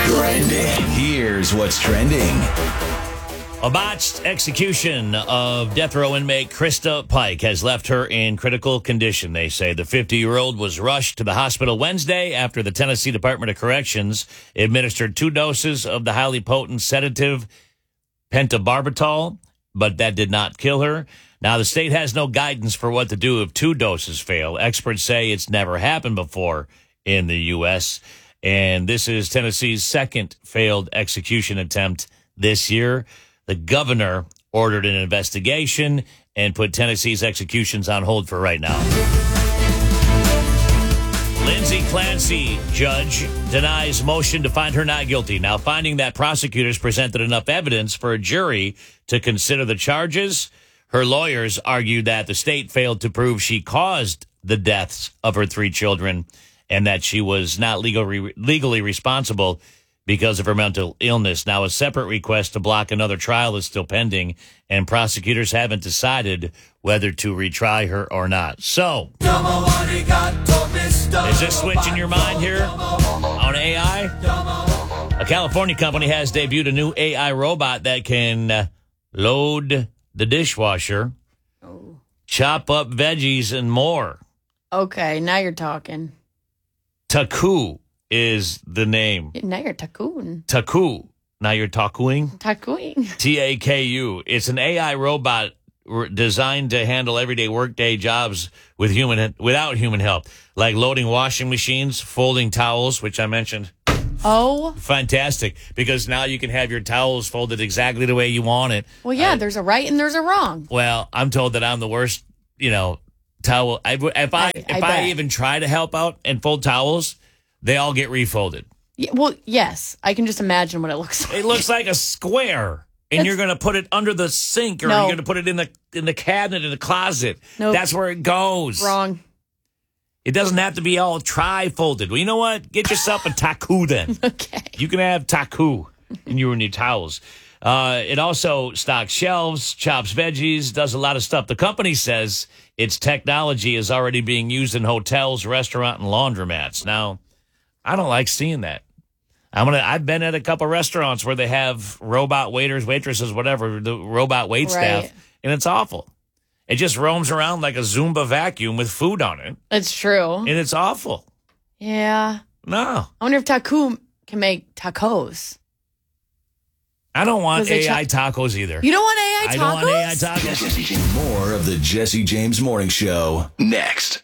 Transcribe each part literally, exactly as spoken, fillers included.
Trending. Here's what's trending. A botched execution of death row inmate Krista Pike has left her in critical condition, they say. The fifty-year-old was rushed to the hospital Wednesday after the Tennessee Department of Corrections administered two doses of the highly potent sedative pentobarbital, but that did not kill her. Now, the state has no guidance for what to do if two doses fail. Experts say it's never happened before in the U S, and this is Tennessee's second failed execution attempt this year. The governor ordered an investigation and put Tennessee's executions on hold for right now. Lindsay Clancy, judge, denies motion to find her not guilty. Now, finding that prosecutors presented enough evidence for a jury to consider the charges, her lawyers argued that the state failed to prove she caused the deaths of her three children and that she was not legally legally responsible because of her mental illness. Now, a separate request to block another trial is still pending, and prosecutors haven't decided whether to retry her or not. So, is this switch in your mind here on A I? A California company has debuted a new A I robot that can uh, load the dishwasher, oh. chop up veggies, and more. Okay, now you're talking. Taku is the name. Now you're takuing. Taku. Now you're takuing? Takuing. T A K U. It's an A I robot designed to handle everyday workday jobs with human without human help, like loading washing machines, folding towels, which I mentioned. Oh. Fantastic, because now you can have your towels folded exactly the way you want it. Well, yeah, uh, there's a right and there's a wrong. Well, I'm told that I'm the worst, you know, towel. I, if I, I if I, I even try to help out and fold towels, they all get refolded. Yeah, well, yes. I can just imagine what it looks like. It looks like a square, and it's, you're going to put it under the sink, or no. you're going to put it in the in the cabinet in the closet. Nope. That's where it goes. Wrong. It doesn't have to be all tri-folded. Well, you know what? Get yourself a taku then. Okay. You can have taku in your new towels. Uh, it also stocks shelves, chops veggies, does a lot of stuff. The company says its technology is already being used in hotels, restaurant, and laundromats. Now, I don't like seeing that. I'm gonna. I've been at a couple restaurants where they have robot waiters, waitresses, whatever, the robot wait staff, right. and it's awful. It just roams around like a Zumba vacuum with food on it. It's true. And it's awful. Yeah. No. I wonder if Taku can make tacos. I don't want A I cha- tacos either. You don't want A I tacos? I don't want A I tacos. More of the Jesse James Morning Show next.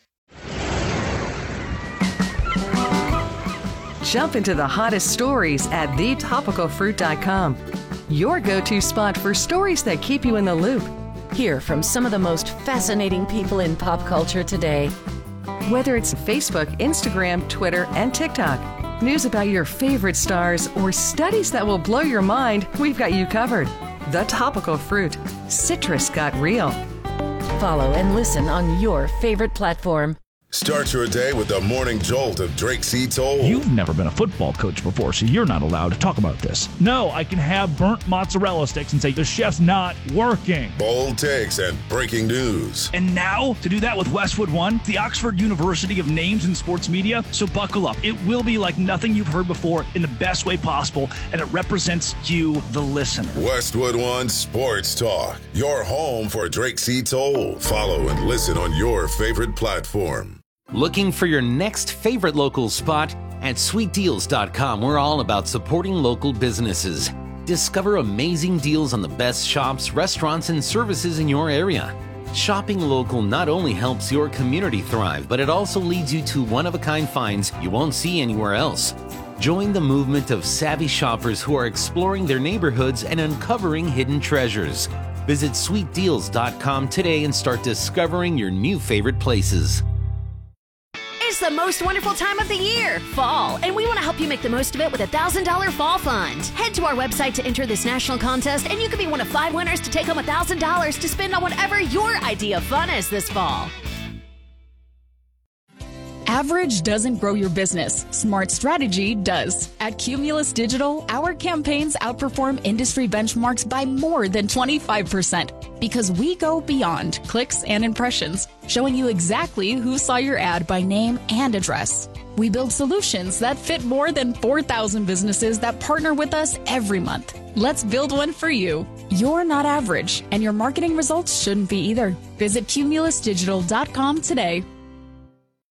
Jump into the hottest stories at the topical fruit dot com. Your go-to spot for stories that keep you in the loop. Hear from some of the most fascinating people in pop culture today. Whether it's Facebook, Instagram, Twitter, and TikTok, news about your favorite stars, or studies that will blow your mind, we've got you covered. The Topical Fruit. Citrus got real. Follow and listen on your favorite platform. Start your day with the morning jolt of Drake C. Toll. You've never been a football coach before, so you're not allowed to talk about this. No, I can have burnt mozzarella sticks and say the chef's not working. Bold takes and breaking news. And now, to do that with Westwood One, the Oxford University of Names in Sports Media. So buckle up. It will be like nothing you've heard before in the best way possible, and it represents you, the listener. Westwood One Sports Talk. Your home for Drake C. Toll. Follow and listen on your favorite platform. Looking for your next favorite local spot? At sweet deals dot com, we're all about supporting local businesses. Discover amazing deals on the best shops, restaurants, and services in your area. Shopping local not only helps your community thrive, but it also leads you to one-of-a-kind finds you won't see anywhere else. Join the movement of savvy shoppers who are exploring their neighborhoods and uncovering hidden treasures. Visit sweet deals dot com today and start discovering your new favorite places. It's the most wonderful time of the year, fall, and we want to help you make the most of it with a one thousand dollars Fall Fund. Head to our website to enter this national contest, and you could be one of five winners to take home one thousand dollars to spend on whatever your idea of fun is this fall. Average doesn't grow your business. Smart strategy does. At Cumulus Digital, our campaigns outperform industry benchmarks by more than twenty-five percent because we go beyond clicks and impressions, showing you exactly who saw your ad by name and address. We build solutions that fit more than four thousand businesses that partner with us every month. Let's build one for you. You're not average, and your marketing results shouldn't be either. Visit cumulus digital dot com today.